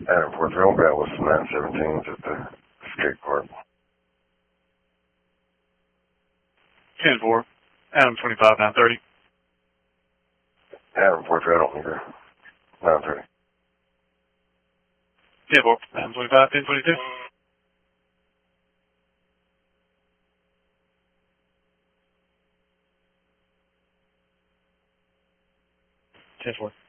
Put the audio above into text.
Adam 4-3, Brad Wilson 917 at the skate park. 10-4, Adam 25, 930. Adam 4-3, I don't need her. 930. 10-4, Adam 25, 1022. 10-4.